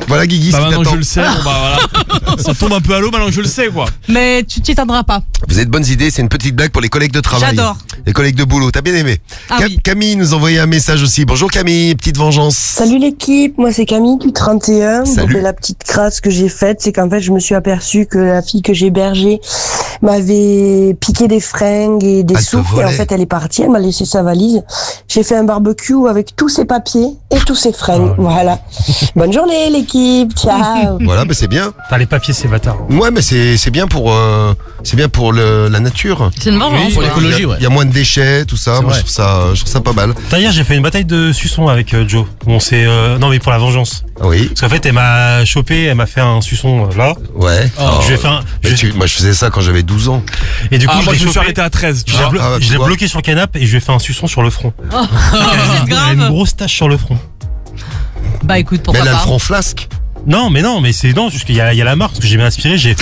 Voilà Guigui, Bah ce qui maintenant que t'attend. je le sais, bon bah voilà. Ça tombe un peu à l'eau maintenant que je le sais quoi. Mais tu t'y attendras pas. Vous avez de bonnes idées, c'est une petite blague pour les collègues de travail. J'adore. Les collègues de boulot, t'as bien aimé. Ah oui. Camille nous envoyait un message aussi. Bonjour Camille, petite vengeance. Salut l'équipe, moi c'est Camille du 31. Salut. Donc la petite crasse que j'ai faite, c'est qu'en fait je me suis aperçue que la fille que j'hébergeais m'avait piqué des fringues et des Elle te sous. Et en volait. fait elle est partie, elle m'a laissé sa valise. J'ai fait un barbecue avec tous ses papiers et tous ses fringues. Voilà. Bonne journée l'équipe, ciao. Voilà, bah c'est bien. T'as les papiers, c'est bâtard. Ouais, mais c'est bien pour la nature. C'est une vengeance. pour quoi. l'écologie, ouais. Il y a moins de déchets, tout ça. C'est Moi, vrai. je trouve ça pas mal. D'ailleurs, j'ai fait une bataille de suçons avec Joe. On s'est, non mais pour la vengeance. Oui, Parce qu'en fait, elle m'a chopé, elle m'a fait un suçon là. ouais. Oh. Je lui ai fait un, Mais moi, je faisais ça quand j'avais 12 ans. et du coup, Ah, moi je je l'ai me suis chopé, arrêté à 13. Tu je vois. l'ai Ah, je tu l'ai vois. bloqué sur le canapé et je lui ai fait un suçon sur le front. C'est Elle a une grave. grosse tache sur le front. Bah écoute, Mais pourquoi elle a le pas. front flasque. Non, mais c'est non, parce qu'il y a la marque, parce que j'ai bien inspiré, j'ai.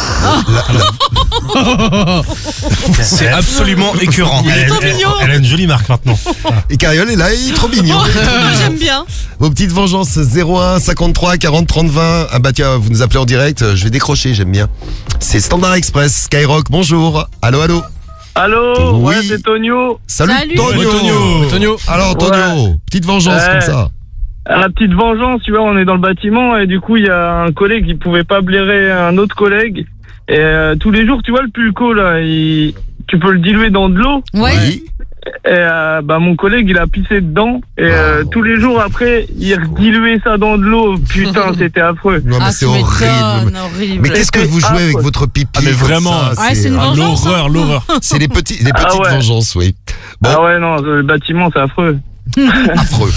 C'est absolument écœurant. Elle, trop mignon. elle a une jolie marque maintenant. Et Cariole est là, il est trop mignon. J'aime bien. Vos petites vengeances 01 53 40 30 20. Ah bah tiens, vous nous appelez en direct, je vais décrocher, j'aime bien. C'est Standard Express, Skyrock, bonjour. Allô, allô. Allô, Oui. ouais, c'est Tonio. Salut, Salut. Tonio. Tonio. Alors Tonio, petite vengeance Ouais. comme ça. La petite vengeance, tu vois, on est dans le bâtiment et du coup, il y a un collègue qui pouvait pas blairer un autre collègue. Et tous les jours, tu vois, le pulco, là, tu peux le diluer dans de l'eau. Ouais. Oui. Et bah, mon collègue, il a pissé dedans. Et tous les jours après, il rediluait ça dans de l'eau. Putain, c'était affreux. Non, mais Ah, c'est tu horrible. m'étonnes, horrible. Mais qu'est-ce que vous jouez avec votre pipi Ah, mais comme vraiment. ça, Ouais, c'est une ah, vengeance. L'horreur. C'est les petites Ah ouais. vengeances, oui. Bon. Ah ouais, non, le bâtiment, c'est affreux. Affreux.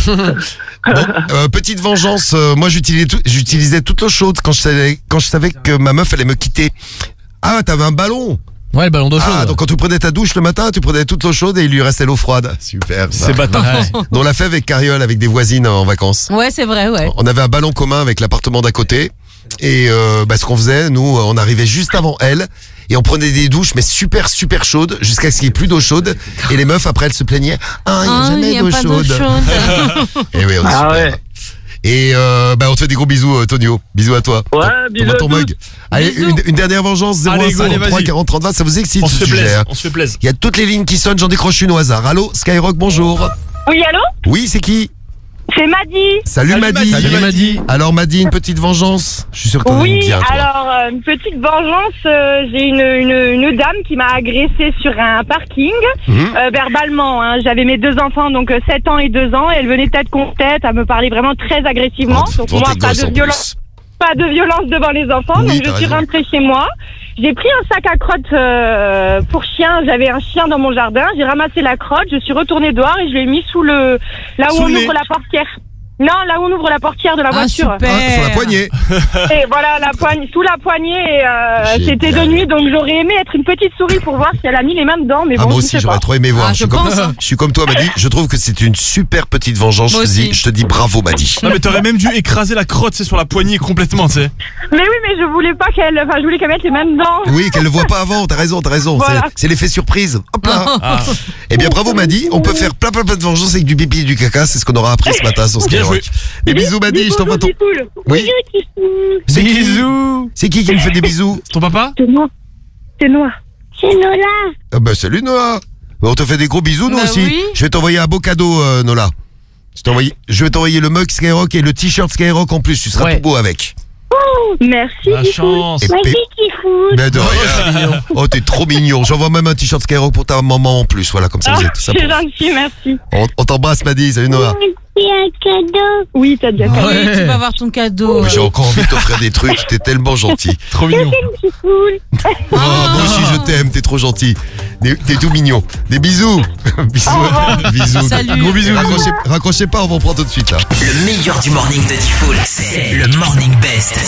Bon, petite vengeance, moi j'utilisais toute l'eau chaude quand je savais que ma meuf allait me quitter. Ah, t'avais un ballon. Ouais, le ballon d'eau chaude. Ah, donc quand tu prenais ta douche le matin, tu prenais toute l'eau chaude et il lui restait l'eau froide. Super. ça. C'est bâtard. On l'a fait avec Cariole, avec des voisines en vacances. Ouais, c'est vrai, ouais. On avait un ballon commun avec l'appartement d'à côté. Et ce qu'on faisait, nous, on arrivait juste avant elle. Et on prenait des douches, mais super chaudes, jusqu'à ce qu'il n'y ait plus d'eau chaude. Et les meufs, après, elles se plaignaient. Ah, il n'y a Il jamais y a d'eau pas d'eau chaude. chaude. Et oui, on est Ah super. ouais. Et on te fait des gros bisous, Tonio. Bisous à toi. Ouais, Ton- bisous à ton tous. mug. Allez, Bisous. une dernière vengeance, Allez, 01 53 vas-y. 40 30 20. Ça vous excite On ce se fait sujet, plaisir. hein. On se fait plaisir. Il y a toutes les lignes qui sonnent, j'en décroche une au hasard. Allô, Skyrock, bonjour. Oui, allô? Oui, c'est qui? C'est Maddy. Salut Maddy. Salut Maddy. Alors Maddy, une petite vengeance. Je suis sûr que t'en as une Oui, bien, toi. alors, une petite vengeance. J'ai une dame qui m'a agressée sur un parking, Mhm. verbalement. Hein. J'avais mes deux enfants, donc 7 ans et 2 ans. Et elle venait tête contre tête à me parler vraiment très agressivement. Oh, Donc devant moi, tes pas gosses, de en violence. plus. Pas de violence devant les enfants, Oui, donc t'as je suis raison. rentrée chez moi. J'ai pris un sac à crotte pour chien. J'avais un chien dans mon jardin. J'ai ramassé la crotte. Je suis retournée dehors et je l'ai mis sous là où Sous on le nez. ouvre la portière. Non, là où on ouvre la portière de la Ah, voiture. super. Ah, sur la poignée. Et voilà, sous la poignée. Et c'était de Génial. nuit, donc j'aurais aimé être une petite souris pour voir si elle a mis les mains dedans. Mais Ah, bon, moi je aussi, sais j'aurais pas. trop aimé voir. Ah, je pense, hein. Je suis comme toi, Maddy. Je trouve que c'est une super petite vengeance. Moi aussi. Je te dis bravo, Maddy. Non, mais t'aurais même dû écraser la crotte, c'est sur la poignée complètement, tu sais. Mais oui, mais je voulais pas je voulais qu'elle mette les mains dedans. Oui, qu'elle le voit pas avant. T'as raison. Voilà. C'est l'effet surprise. Hop là. Ah. Eh bien, bravo, Maddy. On peut faire plein de vengeances avec du pipi et du caca. C'est ce qu'on aura appris ce matin sur Bien Skyrock. Et bisous, Maddy. Je t'envoie ton. Oui. C'est qui? Bisous. C'est qui me fait des bisous? C'est ton papa? C'est moi. C'est Noah. C'est Nola. Ah bah salut Noah. Bah, on te fait des gros bisous nous Bah aussi. oui. Je vais t'envoyer un beau cadeau Nola. Je vais t'envoyer le mug Skyrock et le t-shirt Skyrock en plus. Tu seras Ouais. tout beau avec. Merci. La chance. Et Merci, Kifou. Mais de rien. Oh t'es trop mignon. J'envoie même un t-shirt Skyrock pour ta maman en plus. Voilà comme ça vous êtes tout ça. C'est gentil, merci. On t'embrasse Maddy. Salut Noah. C'est un cadeau. Oui, t'as déjà cadeau. Oui, tu vas avoir ton cadeau. Mais j'ai encore envie de t'offrir des trucs. T'es tellement gentil. Trop mignon. C'est cool. Oh, moi aussi je t'aime. T'es trop gentil. T'es tout mignon. Des bisous. Bisous. Bisous. Salut. Gros bisous. Raccrochez pas. On va en prendre tout de suite là. Le meilleur du morning de Diffoul, c'est le Morning Best